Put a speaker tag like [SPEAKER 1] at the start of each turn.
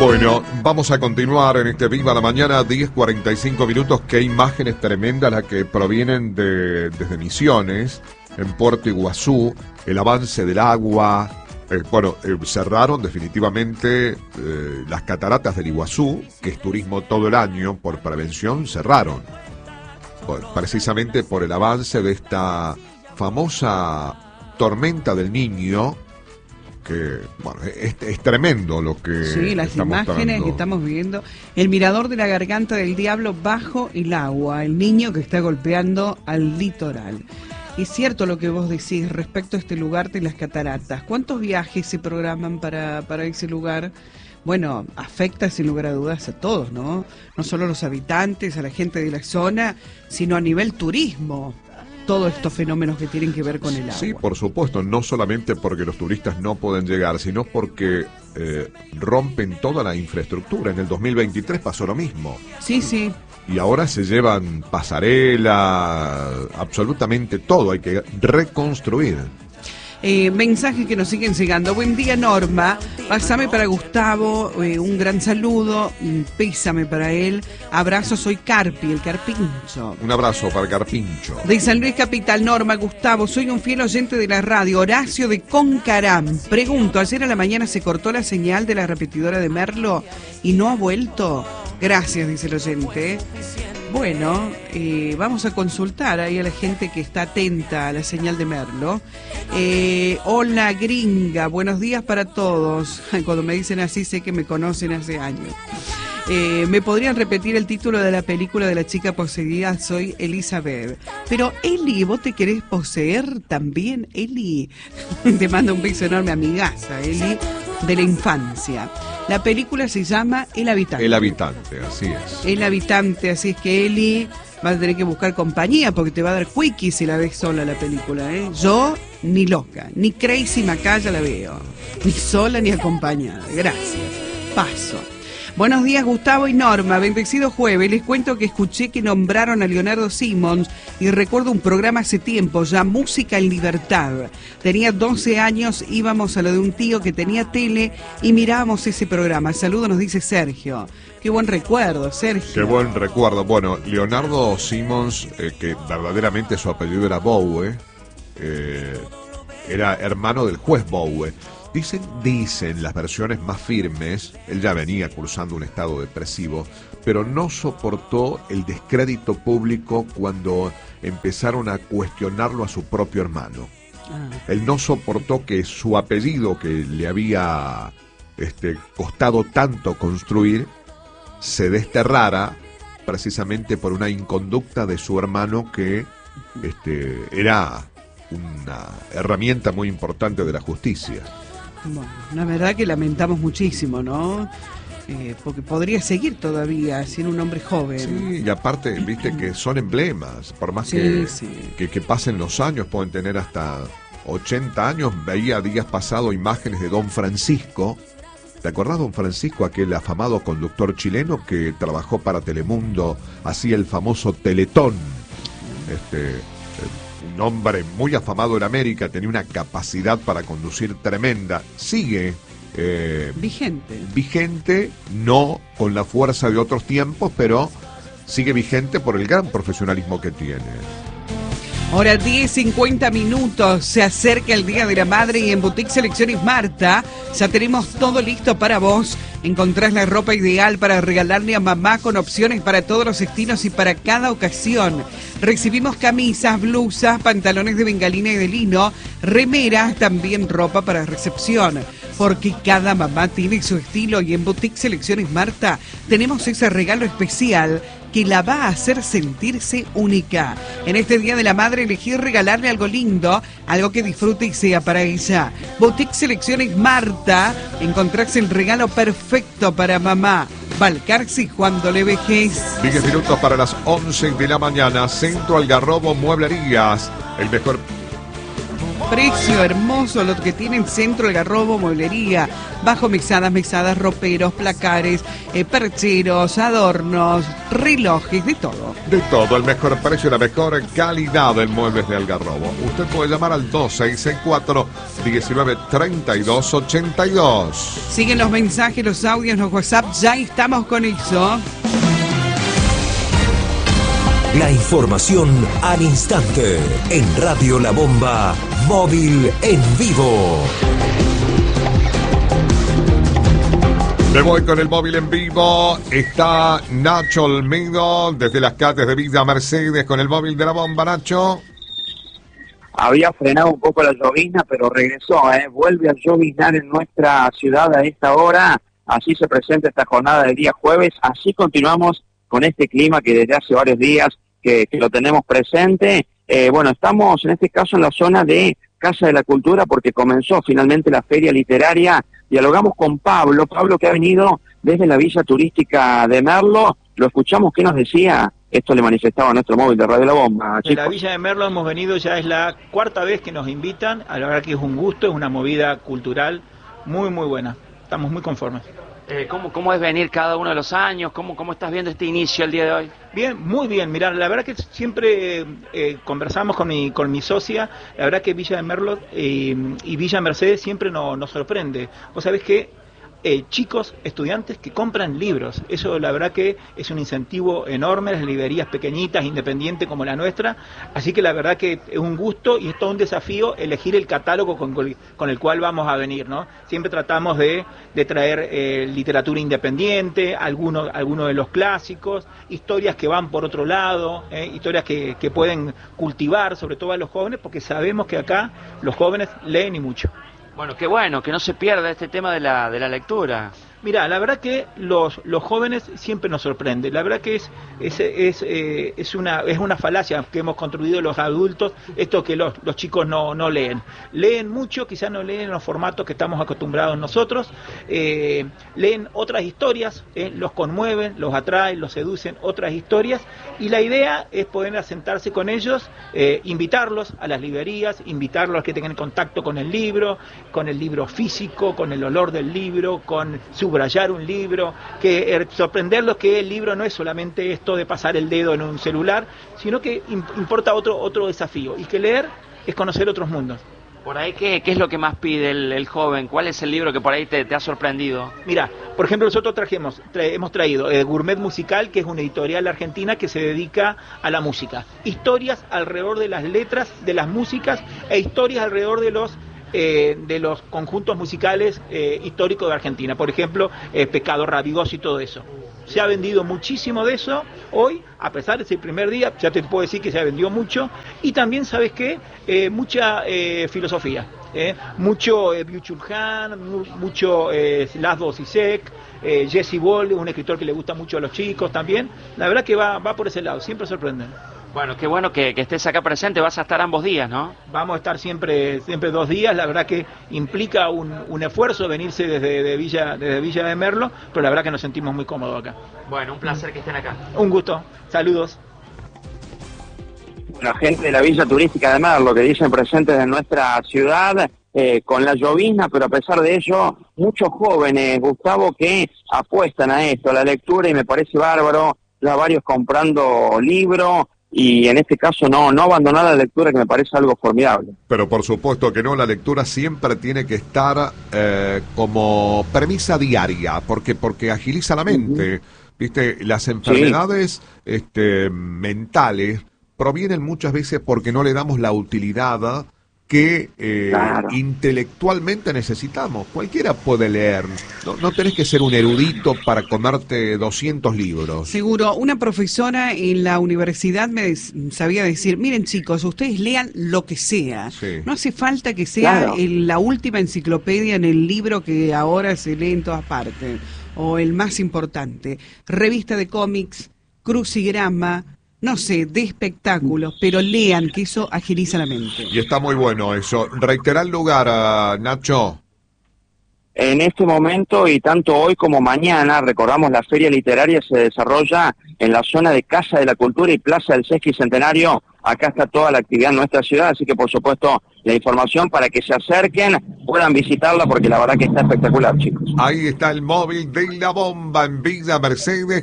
[SPEAKER 1] Bueno, vamos a continuar en este Viva la Mañana, 10:45 minutos. Qué imágenes tremendas las que provienen desde Misiones, en Puerto Iguazú, el avance del agua. Cerraron definitivamente las cataratas del Iguazú, que es turismo todo el año, por prevención cerraron. Precisamente por el avance de esta famosa tormenta del Niño, que bueno, es tremendo lo que
[SPEAKER 2] sí, las imágenes que estamos viendo. El mirador de la Garganta del Diablo bajo el agua, el niño que está golpeando al litoral. Es cierto lo que vos decís respecto a este lugar de las cataratas. ¿Cuántos viajes se programan para ese lugar? Bueno, afecta sin lugar a dudas a todos, ¿no? No solo a los habitantes, a la gente de la zona, sino a nivel turismo. Todos estos fenómenos que tienen que ver con el agua.
[SPEAKER 1] Sí, por supuesto, no solamente porque los turistas no pueden llegar, sino porque rompen toda la infraestructura. En el 2023 pasó lo mismo.
[SPEAKER 2] Sí, sí.
[SPEAKER 1] Y ahora se llevan pasarela, absolutamente todo, hay que reconstruir.
[SPEAKER 2] Mensajes que nos siguen llegando. Buen día, Norma. Pásame para Gustavo, un gran saludo, pésame para él. Abrazo, soy Carpi, el Carpincho.
[SPEAKER 1] Un abrazo para Carpincho.
[SPEAKER 2] De San Luis Capital, Norma, Gustavo, soy un fiel oyente de la radio. Horacio de Concarán. Pregunto, ayer a la mañana se cortó la señal de la repetidora de Merlo y no ha vuelto. Gracias, dice el oyente. Bueno, vamos a consultar ahí a la gente que está atenta a la señal de Merlo. Hola, gringa, buenos días para todos. Cuando me dicen así sé que me conocen hace años. ¿Me podrían repetir el título de la película de la chica poseída? Soy Elizabeth. Pero Eli, ¿vos te querés poseer también, Eli? Te mando un beso enorme, amigaza, Eli, de la infancia. La película se llama El Habitante.
[SPEAKER 1] El Habitante, así es.
[SPEAKER 2] El Habitante, así es que Eli va a tener que buscar compañía porque te va a dar quickie si la ves sola la película, ¿eh? Yo ni loca, ni Crazy Macaya la veo, ni sola ni acompañada. Gracias. Paso. Buenos días, Gustavo y Norma. Bendecido jueves. Les cuento que escuché que nombraron a Leonardo Simons y recuerdo un programa hace tiempo, ya Música en Libertad. Tenía 12 años, íbamos a lo de un tío que tenía tele y mirábamos ese programa. Saludos, nos dice Sergio. Qué buen recuerdo, Sergio.
[SPEAKER 1] Qué buen recuerdo. Bueno, Leonardo Simons, que verdaderamente su apellido era Bowie, era hermano del juez Bowie. Dicen las versiones más firmes, él ya venía cursando un estado depresivo, pero no soportó el descrédito público cuando empezaron a cuestionarlo a su propio hermano. Él no soportó que su apellido, que le había costado tanto construir, se desterrara precisamente por una inconducta de su hermano que era una herramienta muy importante de la justicia.
[SPEAKER 2] Bueno, la verdad que lamentamos muchísimo, ¿no? Porque podría seguir todavía siendo un hombre joven.
[SPEAKER 1] Sí, y aparte, viste que son emblemas, por más que pasen los años, pueden tener hasta 80 años. Veía días pasados imágenes de Don Francisco. ¿Te acordás, Don Francisco, aquel afamado conductor chileno que trabajó para Telemundo, hacía el famoso Teletón? Un hombre muy afamado en América, tenía una capacidad para conducir tremenda. Sigue vigente, no con la fuerza de otros tiempos, pero sigue vigente por el gran profesionalismo que tiene.
[SPEAKER 2] Ahora 10:50 minutos, se acerca el Día de la Madre y en Boutique Selecciones Marta ya tenemos todo listo para vos. Encontrás la ropa ideal para regalarle a mamá con opciones para todos los estilos y para cada ocasión. Recibimos camisas, blusas, pantalones de bengalina y de lino, remeras, también ropa para recepción. Porque cada mamá tiene su estilo y en Boutique Selecciones Marta tenemos ese regalo especial que la va a hacer sentirse única. En este Día de la Madre elegí regalarle algo lindo, algo que disfrute y sea para ella. Boutique Selecciones Marta, encontrás el regalo perfecto para mamá. Balcarce cuando le vejes.
[SPEAKER 1] 10 minutos para las 11 de la mañana. Centro Algarrobo Mueblerías, el mejor
[SPEAKER 2] precio hermoso lo que tiene en Centro Algarrobo Mueblería. Bajo mesadas, roperos, placares, percheros, adornos, relojes, de todo.
[SPEAKER 1] De todo, el mejor precio y la mejor calidad en muebles de Algarrobo. Usted puede llamar al 2664 1932-82.
[SPEAKER 2] Siguen los mensajes, los audios, los WhatsApp, ya estamos con eso.
[SPEAKER 3] La información al instante en Radio La Bomba, móvil en vivo.
[SPEAKER 1] Me voy con el móvil en vivo. Está Nacho Olmedo desde las calles de Villa Mercedes con el móvil de La Bomba. Nacho.
[SPEAKER 4] Había frenado un poco la llovizna, pero regresó, vuelve a lloviznar en nuestra ciudad a esta hora. Así se presenta esta jornada del día jueves. Así continuamos con este clima que desde hace varios días que lo tenemos presente. Bueno, estamos en este caso en la zona de Casa de la Cultura porque comenzó finalmente la feria literaria. Dialogamos con Pablo que ha venido desde la villa turística de Merlo. Lo escuchamos, ¿qué nos decía? Esto le manifestaba a nuestro móvil de Radio La Bomba.
[SPEAKER 5] En la Villa de Merlo hemos venido, ya es la cuarta vez que nos invitan, a la verdad que es un gusto, es una movida cultural muy muy buena, estamos muy conformes.
[SPEAKER 6] ¿Cómo es venir cada uno de los años? ¿Cómo estás viendo este inicio el día de hoy?
[SPEAKER 5] Bien, muy bien, mirá, la verdad que siempre conversamos con mi socia, la verdad que Villa de Merlo y Villa Mercedes siempre nos sorprende. Vos sabés que chicos, estudiantes que compran libros, eso la verdad que es un incentivo enorme, las librerías pequeñitas, independientes como la nuestra, así que la verdad que es un gusto y es todo un desafío elegir el catálogo con el cual vamos a venir, ¿no? Siempre tratamos de traer literatura independiente, algunos de los clásicos, historias que van por otro lado, historias que pueden cultivar, sobre todo a los jóvenes, porque sabemos que acá los jóvenes leen y mucho.
[SPEAKER 6] Bueno, qué bueno, que no se pierda este tema de la lectura.
[SPEAKER 5] Mira, la verdad que los jóvenes siempre nos sorprende. La verdad que es una falacia que hemos construido los adultos, esto que los chicos no leen. Leen mucho, quizás no leen en los formatos que estamos acostumbrados nosotros. Leen otras historias, los conmueven, los atraen, los seducen otras historias. Y la idea es poder sentarse con ellos, invitarlos a las librerías, invitarlos a que tengan contacto con el libro físico, con el olor del libro, con subrayar un libro, que sorprenderlos que el libro no es solamente esto de pasar el dedo en un celular, sino que importa otro desafío, y que leer es conocer otros mundos.
[SPEAKER 6] Por ahí, ¿qué es lo que más pide el joven? ¿Cuál es el libro que por ahí te ha sorprendido?
[SPEAKER 5] Mira, por ejemplo, nosotros hemos traído Gourmet Musical, que es una editorial argentina que se dedica a la música. Historias alrededor de las letras, de las músicas, e historias alrededor de los conjuntos musicales históricos de Argentina. Por ejemplo, Pecado Rabioso y todo eso. Se ha vendido muchísimo de eso hoy, a pesar de ese primer día, ya te puedo decir que se ha vendido mucho. Y también, ¿sabes qué? Mucha filosofía. Mucho Byung-Chul Han, mucho Laszlo Zizek, Jesse Ball, un escritor que le gusta mucho a los chicos también. La verdad que va por ese lado, siempre sorprenden.
[SPEAKER 6] Bueno, qué bueno que estés acá presente, vas a estar ambos días, ¿no?
[SPEAKER 5] Vamos a estar siempre 2 días, la verdad que implica un esfuerzo venirse desde Villa de Merlo, pero la verdad que nos sentimos muy cómodos acá.
[SPEAKER 6] Bueno, un placer que estén acá.
[SPEAKER 5] Un gusto, saludos.
[SPEAKER 4] La gente de la Villa Turística de Merlo, que dicen presentes en nuestra ciudad, con la llovizna, pero a pesar de ello, muchos jóvenes, Gustavo, que apuestan a esto, a la lectura, y me parece bárbaro, ya varios comprando libros, y en este caso no abandonar la lectura, que me parece algo formidable.
[SPEAKER 1] Pero por supuesto que no, la lectura siempre tiene que estar como premisa diaria, porque agiliza la mente. ¿Viste? Las enfermedades mentales provienen muchas veces porque no le damos la utilidad que intelectualmente necesitamos. Cualquiera puede leer, no tenés que ser un erudito para comerte 200 libros.
[SPEAKER 2] Seguro, una profesora en la universidad me sabía decir, miren chicos, ustedes lean lo que sea,
[SPEAKER 1] sí.
[SPEAKER 2] No hace falta que sea la última enciclopedia en el libro que ahora se lee en todas partes, o el más importante, revista de cómics, crucigrama, no sé, de espectáculos, pero lean, que eso agiliza la mente.
[SPEAKER 1] Y está muy bueno eso. Reitera el lugar, Nacho.
[SPEAKER 4] En este momento, y tanto hoy como mañana, recordamos, la feria literaria se desarrolla en la zona de Casa de la Cultura y Plaza del Sesquicentenario. Acá está toda la actividad en nuestra ciudad, así que por supuesto la información para que se acerquen, puedan visitarla, porque la verdad que está espectacular, chicos.
[SPEAKER 1] Ahí está el móvil de La Bomba en Villa Mercedes.